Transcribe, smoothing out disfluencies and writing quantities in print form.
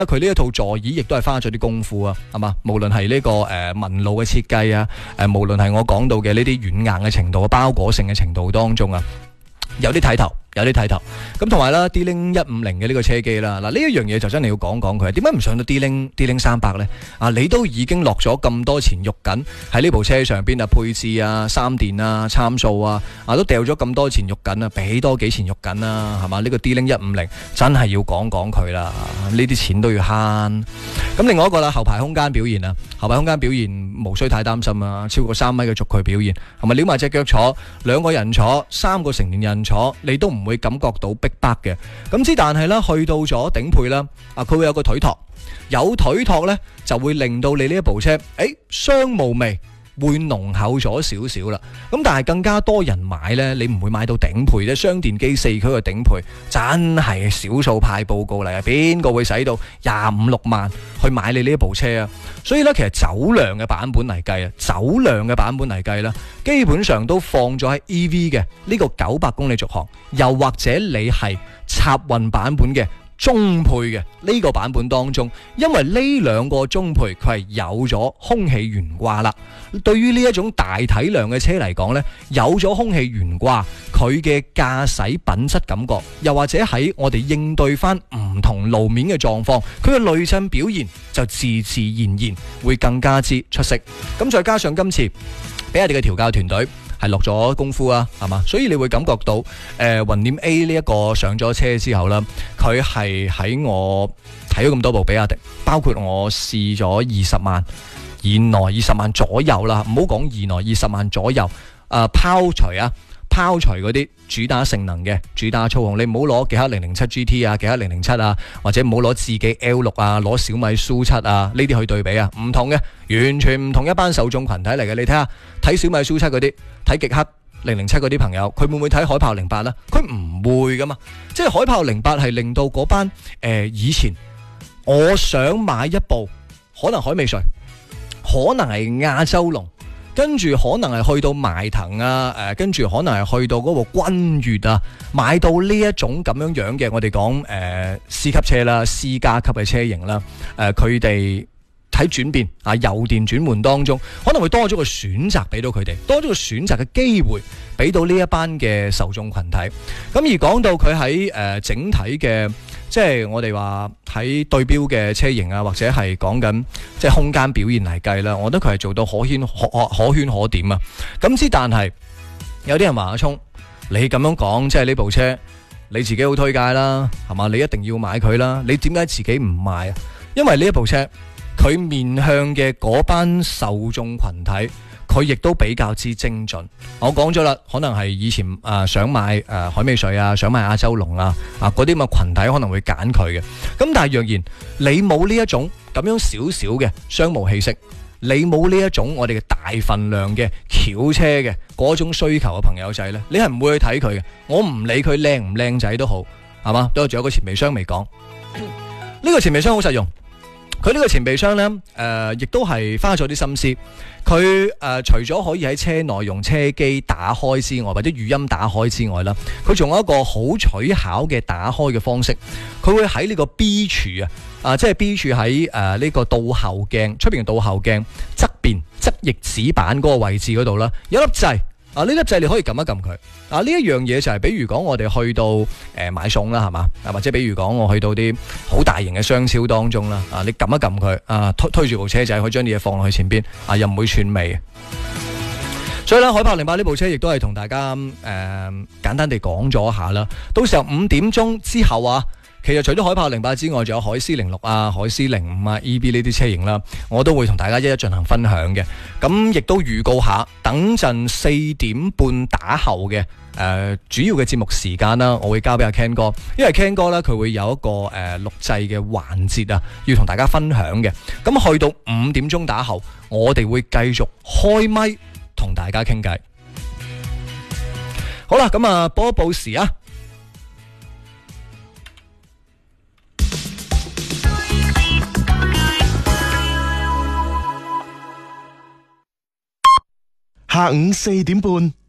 佢呢一套座椅亦都係花咗啲功夫啊，係嘛？無論係呢個紋路嘅設計啊，無論係我講到嘅呢啲軟硬嘅程度、包裹性嘅程度當中啊，有啲睇頭。咁同埋啦 D-Link 150嘅呢個車機啦，嗱呢一樣嘢就真係要講講佢，點解唔上到 D-Link 300呢？你都已經落咗咁多錢喐緊喺呢部車上邊啊，配置啊、三電啊、參數啊，都掉咗咁多錢喐緊啊，俾多幾錢喐緊啦，係嘛？呢個 D-Link 150真係要講講佢啦，呢啲錢都要慳。咁另外一個啦，後排空間表現啊，後排空間表現無需太擔心啊，超過3米嘅軸距表現，係咪撩埋隻腳坐，2個人坐，3個成年人坐，你都唔會感覺到逼迫嘅。咁之但係啦，去到咗頂配啦，佢會有個腿托，有腿托呢就會令到你呢一部車，商務味會濃厚咗少少啦。咁但係更加多人買呢，你唔會買到頂配啫。雙電機4驅嘅頂配真係少數派報告嚟啊！邊個會使到25-26萬去買你呢一部車啊？所以呢，其實走量嘅版本嚟計啦，基本上都放咗喺 EV 嘅呢個900公里續航，又或者你係插混版本嘅中配嘅呢個版本當中，因為呢兩個中配佢係有咗空氣懸掛啦。對於呢一種大體量嘅車嚟講呢，有咗空氣懸掛，佢嘅駕駛品質感覺，又或者喺我哋應對翻唔同路面嘅狀況，佢嘅累震表現就自然會更加之出色。咁再加上今次比亞迪嘅調教團隊係落咗功夫啊，係嘛？所以你會感覺到雲輦 A 呢一個上咗車之後啦，佢係喺我睇咗咁多部比亞迪，包括我試咗20萬以內20萬左右啦，唔好講以內20萬左右。拋除嗰啲主打性能嘅主打操控，你唔好攞極氪007 GT 啊、極氪007啊，或者唔好攞自己 L6 啊、攞小米 SU7 啊呢啲去對比啊，唔同嘅，完全唔同一班受眾群體嚟嘅。你睇下，睇小米 SU7 嗰啲，睇極氪007嗰啲朋友，佢會唔會睇海豹08呢？佢唔會噶嘛，即係海豹08係令到嗰班以前我想買一部可能海美瑞，可能係亞洲龍，跟住可能係去到邁騰啊，跟住可能係去到嗰個君越啊，買到呢一種咁樣嘅，我哋講C 級車啦、C 加級嘅車型啦，佢哋喺轉變啊油電轉換當中，可能會多咗個選擇俾到佢哋，多咗個選擇嘅機會俾到呢一班嘅受眾群體。咁而講到佢喺整體嘅，即係我哋話喺對標嘅車型啊，或者係講緊即係空間表現嚟計啦，我覺得佢係做到可圈可點啊。咁之但係有啲人話阿聰，你咁樣講，即係呢部車你自己好推介啦，係嘛？你一定要買佢啦，你點解自己唔買啊？因為呢一部車佢面向嘅嗰班受眾群體，佢亦都比較之精準。我講咗啦，可能係以前想買海美瑞啊，想買亞洲龍啊嗰啲咁嘅群體可能會揀佢嘅。咁但係若然你冇呢一種咁樣少少嘅商務氣息，你冇呢一種我哋嘅大份量嘅轎車嘅嗰種需求嘅朋友仔呢，你係唔會去睇佢嘅。我唔理佢靚唔靚仔都好，係嘛？都仲有個前備箱未講，呢個前備箱好實用。佢呢個前備箱呢，亦都係花咗啲心思。佢除咗可以喺車內用車機打開之外，或者語音打開之外啦，佢仲有一個好取巧嘅打開嘅方式。佢會喺呢個 B 柱即係 B 柱喺呢個倒後鏡出邊嘅倒後鏡側邊側翼指板嗰個位置嗰度啦，有一粒掣。呢粒掣你可以撳一撳佢。呢一樣嘢就係，比如講我哋去到買餸啦，係嘛？或者比如講我去到啲好大型嘅商超當中啦，你撳一撳佢，推住部車仔，可以將啲嘢放落去前邊，又唔會串味。所以咧，海豹08呢部車亦都係同大家簡單地講咗下啦。到時候5點鐘之後啊，其實除咗海豹08之外，仲有海獅06啊、海獅05啊、EB 呢啲車型啦，我都會同大家一一進行分享嘅。咁亦都預告下，等陣4點半打後嘅主要嘅節目時間啦，我會交俾阿 Ken 哥，因為 Ken 哥咧佢會有一個錄製嘅環節啊，要同大家分享嘅。咁去到5點鐘打後，我哋會繼續開咪同大家傾偈。好啦，咁啊報一報時啊。 下午4點半，